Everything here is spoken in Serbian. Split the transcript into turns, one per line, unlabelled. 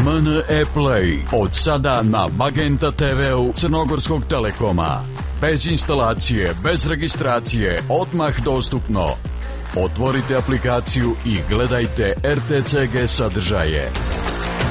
MNE Play od sada na Magenta TV-u Crnogorskog Telekoma. Bez instalacije, bez registracije, odmah dostupno. Otvorite aplikaciju i gledajte RTCG sadržaje.